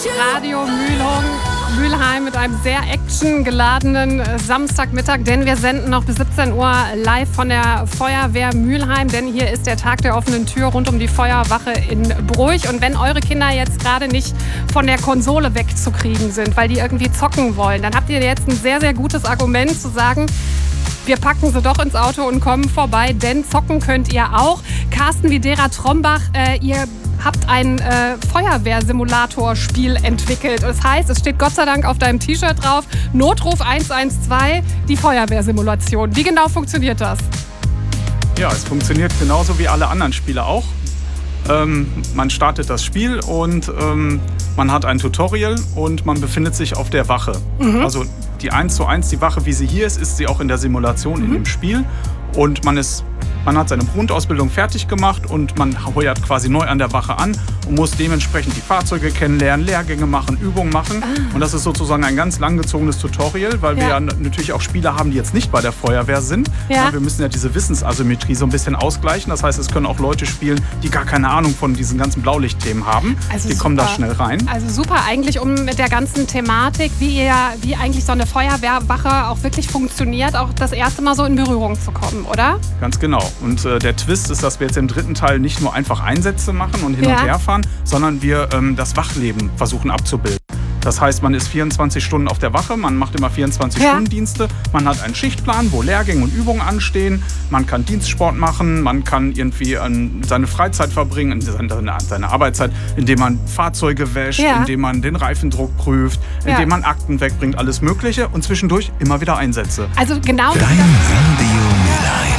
Radio Mülheim mit einem sehr actiongeladenen Samstagmittag, denn wir senden noch bis 17 Uhr live von der Feuerwehr Mülheim, denn hier ist der Tag der offenen Tür rund um die Feuerwache in Bruch. Und wenn eure Kinder jetzt gerade nicht von der Konsole wegzukriegen sind, weil die irgendwie zocken wollen, dann habt ihr jetzt ein sehr, sehr gutes Argument zu sagen, wir packen sie doch ins Auto und kommen vorbei, denn zocken könnt ihr auch. Carsten Widera-Trombach, ihr habt ein Feuerwehrsimulatorspiel entwickelt. Das heißt, es steht Gott sei Dank auf deinem T-Shirt drauf, Notruf 112, die Feuerwehrsimulation. Wie genau funktioniert das? Ja, es funktioniert genauso wie alle anderen Spiele auch. Man startet das Spiel und man hat ein Tutorial und man befindet sich auf der Wache. Also die 1:1, die Wache, wie sie hier ist sie auch in der Simulation in dem Spiel. Und man hat seine Grundausbildung fertig gemacht und man heuert quasi neu an der Wache an und muss dementsprechend die Fahrzeuge kennenlernen, Lehrgänge machen, Übungen machen. Und das ist sozusagen ein ganz langgezogenes Tutorial, weil wir ja natürlich auch Spieler haben, die jetzt nicht bei der Feuerwehr sind. Ja. Wir müssen ja diese Wissensasymmetrie so ein bisschen ausgleichen. Das heißt, es können auch Leute spielen, die gar keine Ahnung von diesen ganzen Blaulichtthemen haben. Also die kommen da schnell rein. Also super, eigentlich um mit der ganzen Thematik, wie eigentlich so eine Feuerwehrwache auch wirklich funktioniert, auch das erste Mal so in Berührung zu kommen, oder? Ganz genau. Und der Twist ist, dass wir jetzt im dritten Teil nicht nur einfach Einsätze machen und hin und her fahren, sondern wir das Wachleben versuchen abzubilden. Das heißt, man ist 24 Stunden auf der Wache, man macht immer 24-Stunden-Dienste, man hat einen Schichtplan, wo Lehrgänge und Übungen anstehen, man kann Dienstsport machen, man kann irgendwie seine Freizeit verbringen, seine Arbeitszeit, indem man Fahrzeuge wäscht, indem man den Reifendruck prüft, indem man Akten wegbringt, alles Mögliche und zwischendurch immer wieder Einsätze. Also genau Dein Radio Mülheim.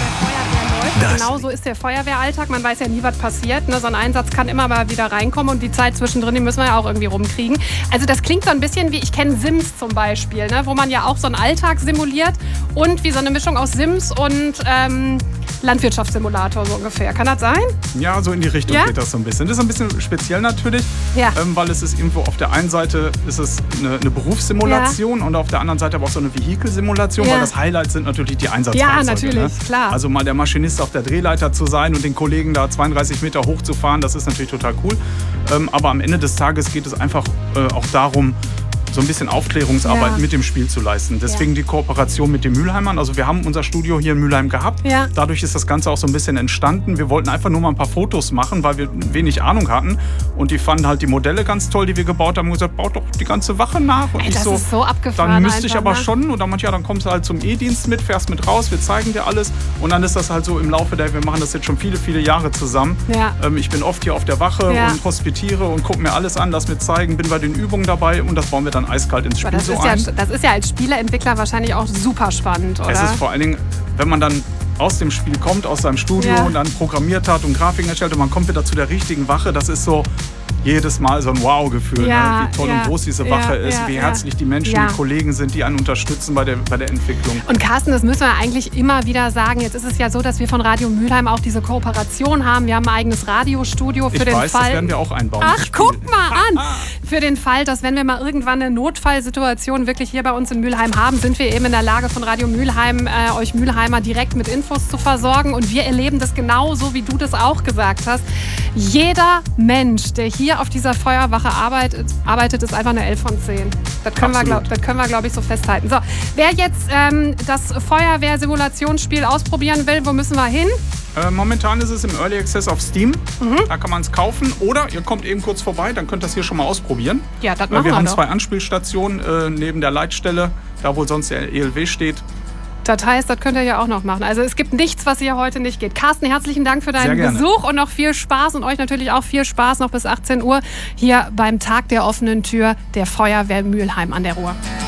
Genau so ist der Feuerwehralltag. Man weiß ja nie, was passiert. Ne? So ein Einsatz kann immer mal wieder reinkommen und die Zeit zwischendrin, die müssen wir ja auch irgendwie rumkriegen. Also das klingt so ein bisschen wie, ich kenne Sims zum Beispiel, ne? Wo man ja auch so einen Alltag simuliert und wie so eine Mischung aus Sims und Landwirtschaftssimulator so ungefähr. Kann das sein? Ja, so in die Richtung geht das so ein bisschen. Das ist ein bisschen speziell natürlich, weil es ist irgendwo auf der einen Seite ist es eine Berufssimulation und auf der anderen Seite aber auch so eine Vehikelsimulation, weil das Highlight sind natürlich die Einsatzfahrzeuge. Ja, natürlich, klar. Also mal der Maschinist auf der Drehleiter zu sein und den Kollegen da 32 Meter hochzufahren, das ist natürlich total cool. Aber am Ende des Tages geht es einfach auch darum, so ein bisschen Aufklärungsarbeit mit dem Spiel zu leisten. Deswegen die Kooperation mit den Mülheimern. Also wir haben unser Studio hier in Mülheim gehabt. Ja. Dadurch ist das Ganze auch so ein bisschen entstanden. Wir wollten einfach nur mal ein paar Fotos machen, weil wir wenig Ahnung hatten. Und die fanden halt die Modelle ganz toll, die wir gebaut haben. Und gesagt, baut doch die ganze Wache nach. Und das ist so abgefahren. Dann müsste ich aber schon. Und dann meinte dann kommst du halt zum E-Dienst mit, fährst mit raus, wir zeigen dir alles. Und dann ist das halt so im Laufe wir machen das jetzt schon viele, viele Jahre zusammen. Ja. Ich bin oft hier auf der Wache und hospitiere und gucke mir alles an, lass mir zeigen, bin bei den Übungen dabei und das bauen wir dann eiskalt ins Spiel so ein. Das ist ja als Spieleentwickler wahrscheinlich auch super spannend, oder? Es ist vor allen Dingen, wenn man dann aus dem Spiel kommt, aus seinem Studio und dann programmiert hat und Grafiken erstellt und man kommt wieder zu der richtigen Wache, das ist so jedes Mal so ein Wow-Gefühl, ne? Wie toll und groß diese Wache ist, wie herzlich die Menschen, die Kollegen sind, die einen unterstützen bei der Entwicklung. Und Carsten, das müssen wir eigentlich immer wieder sagen. Jetzt ist es ja so, dass wir von Radio Mülheim auch diese Kooperation haben. Wir haben ein eigenes Radiostudio für den Fall. Das werden wir auch einbauen. Ach, guck mal an! Für den Fall, dass wenn wir mal irgendwann eine Notfallsituation wirklich hier bei uns in Mülheim haben, sind wir eben in der Lage von Radio Mülheim, euch Mülheimer direkt mit Infos zu versorgen. Und wir erleben das genauso, wie du das auch gesagt hast. Jeder Mensch, der hier auf dieser Feuerwache arbeitet, ist einfach eine 11 von 10. Das können wir, glaube ich, so festhalten. So, wer jetzt das Feuerwehr-Simulationsspiel ausprobieren will, wo müssen wir hin? Momentan ist es im Early Access auf Steam. Da kann man es kaufen. Oder ihr kommt eben kurz vorbei, dann könnt ihr das hier schon mal ausprobieren. Ja, das machen wir. Wir haben 2 Anspielstationen neben der Leitstelle, da wo sonst der ELW steht. Das heißt, das könnt ihr ja auch noch machen. Also es gibt nichts, was hier heute nicht geht. Carsten, herzlichen Dank für deinen Besuch und noch viel Spaß und euch natürlich auch viel Spaß noch bis 18 Uhr hier beim Tag der offenen Tür der Feuerwehr Mülheim an der Ruhr.